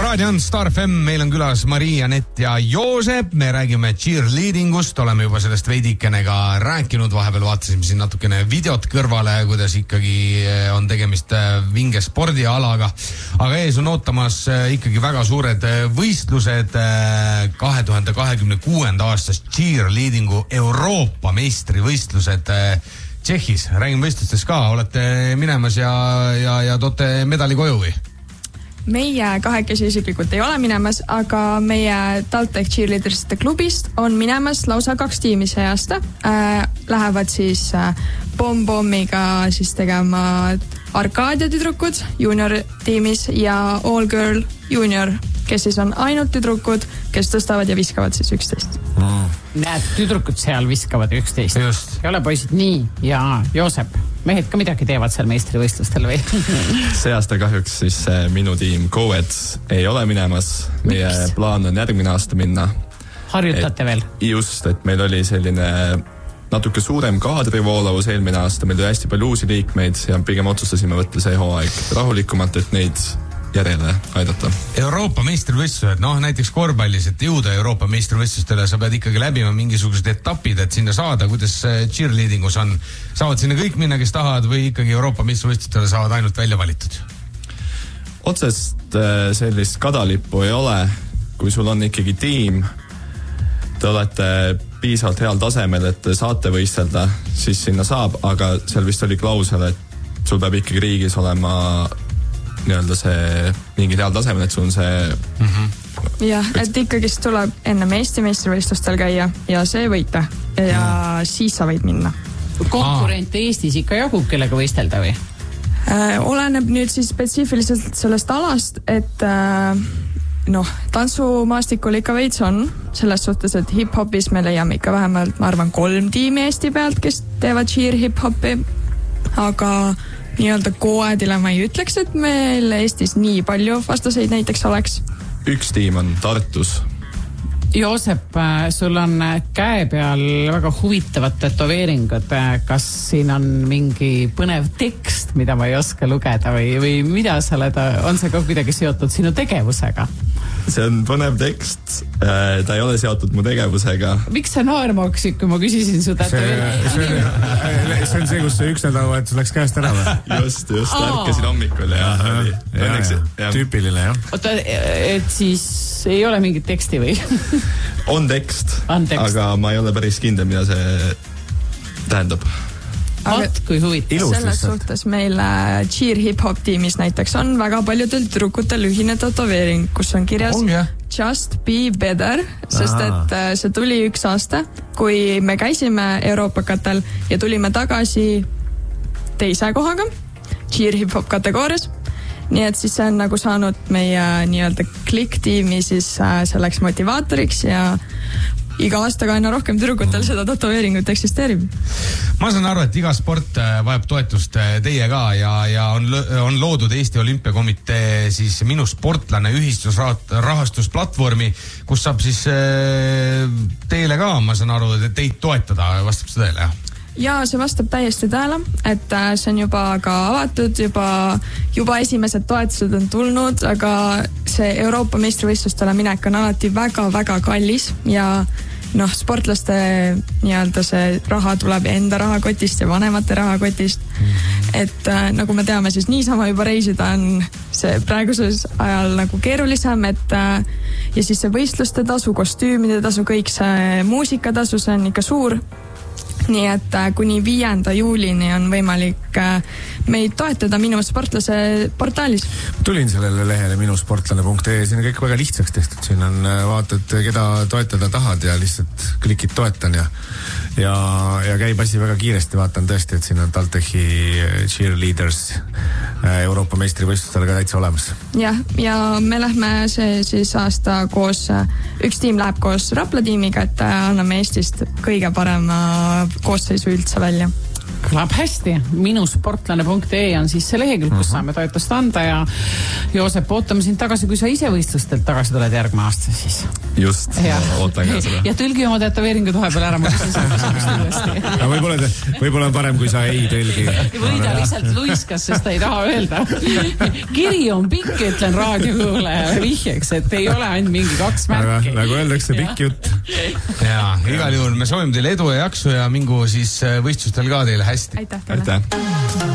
Raadio on Star FM, meil on külas Marii, Anett ja Joosep. Me räägime cheerleadingust, oleme juba sellest veidikene ka rääkinud, vahepeal vaatasime siin natukene videot kõrvale, kuidas ikkagi on tegemist vinge spordialaga. Aga ees on ootamas ikkagi väga suured võistlused 2026. aastast cheerleadingu Euroopa meistrivõistlused Tšehhis. Räägime võistlustes ka, olete minemas ja toote medali koju või? Meie kahekesi isiklikult ei ole minemas, aga meie TalTech Cheerleadersite klubist on minemas lausa 2 tiimi see aasta. Lähevad siis Bommiga siis tegema Arkadia tüdrukud junior tiimis ja All Girl junior, kes siis on ainult tüdrukud, kes tõstavad ja viskavad siis 11. Näed, tüdrukud seal viskavad 11. Just. Ei ole poisid nii ja Joosep. Mehed ka midagi teevad seal meistrivõistlustel või? See aasta kahjuks siis minu tiim Go-Ed ei ole minemas. Meie plaan on järgmine aasta minna. Harjutate veel? Just, et meil oli selline natuke suurem kaadrivoolavus eelmine aasta. Meil oli hästi palju uusi liikmeid ja pigem otsustasime võtta see hooaeg rahulikumalt, et neid järele aidata. Euroopa meistrivõistlused, näiteks korvpallis, et jõuda Euroopa meistrivõistlustele, sa pead ikkagi läbima mingisugused etapid, et sinna saada, kuidas cheerleadingus on. Saavad sinna kõik minna, kes tahavad või ikkagi Euroopa meistrivõistlustele saavad ainult välja valitud? Otsest sellist kadalippu ei ole, kui sul on ikkagi tiim, te olete piisavalt heal tasemel, et saate võistelda, siis sinna saab, aga seal vist oli klausel, et sul peab ikkagi riigis olema nii-öelda see mingid heal tasemel, et sul on see... Jah, et ikkagist tuleb enne Eesti meistrivõistlustel käia ja see võita ja siis sa võid minna. Konkurente Eestis ikka jagub kellega võistelda või? Oleneb nüüd siis spetsiifiliselt sellest alast, et tantsumaastikul ikka veits on selles suhtes, et hip-hopis me leiame ikka vähemalt, ma arvan, 3 tiimi Eesti pealt, kes teevad cheer hip-hopi, aga nii-öelda Go-Edile ma ei ütleks, et meil Eestis nii palju vastaseid näiteks oleks. Üks tiim on Tartus. Joosep, sul on käe peal väga huvitavad tätoveeringud. Kas siin on mingi põnev tekst, mida ma ei oska lugeda või mida sa oled, on see ka kuidagi seotud sinu tegevusega? See on põnev tekst, ta ei ole seotud mu tegevusega. Miks sa naerma hakkasid, kui ma küsisin su tätoveeringut? See on see, kus see 1 nädal võetus läks käest ära või? Just, ärkasin hommikul ja tüüpiline, jah. Oota, et siis ei ole mingit teksti või? On tekst, aga ma ei ole päris kindel, mida see tähendab. Vaat, kui huvitav. Selles suhtes meil cheer hip-hop tiimis näiteks on väga paljudel tüdrukutel ühine tätoveering, kus on kirjas Just be better, sest et see tuli 1 aasta, kui me käisime Euroopakatel ja tulime tagasi 2. kohaga cheer hip-hop kategoorias. Nii et siis see on nagu saanud meie nii-öelda klikk-tiimi siis selleks motivaatoriks ja iga aastaga aina rohkem tüdrukutel seda tätoveeringut eksisteerib. Ma saan aru, et iga sport vajab toetust teie ka ja on loodud Eesti Olümpiakomitee siis Minu sportlane ühistusrahastusplatvormi, kus saab siis teile ka, ma saan aru, et teid toetada, vastab see teile, jah? Ja see vastab täiesti tõele, et see on juba ka avatud, juba esimesed toetused on tulnud, aga see Euroopa meistrivõistlustele minek on alati väga-väga kallis ja sportlaste nii-öelda see raha tuleb enda rahakotist ja vanemate rahakotist. Et nagu me teame, siis niisama juba reisida on see praeguses ajal nagu keerulisem, ja siis see võistluste tasu, kostüümide tasu, kõik see muusikatasu, see on ikka suur. Nii et kuni 5. juulini on võimalik meid toetada Minu sportlase portaalis. Tulin sellele lehele minusportlane.ee, siin on kõik väga lihtsaks tehtud. Siin on vaatad, keda toetada tahad ja lihtsalt klikid toetan ja käib asi väga kiiresti. Vaatan tõesti, et siin on TalTechi cheerleaders Euroopa meistrivõistlustele ka täitsa olemas. Ja me lähme see siis aasta koos, üks tiim läheb koos Rapla tiimiga, et anname Eestist kõige parema koosseisu üldse välja. Kõlab hästi. Minusportlane.ee on siis see lehekülg, kus saame toetust anda ja Joosep, ootame sind tagasi, kui sa ise võistlustelt tagasi tuled järgmine aasta siis. Just, ootan ka seda. Ja tõlgi oma tätoveeringud vahepeal ära, ma võib-olla on parem, kui sa ei tõlgi. Või ta lihtsalt luiskas, sest ta ei taha öelda. Kiri on pikk, ütlen raadiokuulajale vihjeks, et ei ole ainult mingi 2 märki. Nagu öeldakse, pikk jutt. Ja, igal juhul me soovime teile edu ja jaksu ja mingu siis võistlustel ka teile hästi. Aitäh.